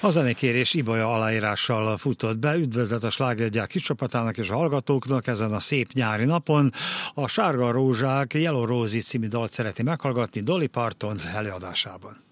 A zenekérés Ibolya aláírással futott be. Üdvözlet a Slágergyár kis csapatának és a hallgatóknak ezen a szép nyári napon. A Sárga Rózsák Yellow Roses című dalt szereti meghallgatni Dolly Parton előadásában.